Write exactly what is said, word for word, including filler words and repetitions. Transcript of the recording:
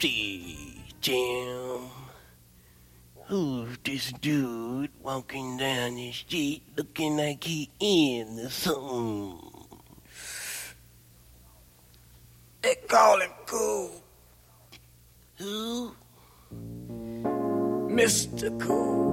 Steve Jim. Who's this dude walking down the street looking like he in something? They call him Cool. Who? Mister Cool.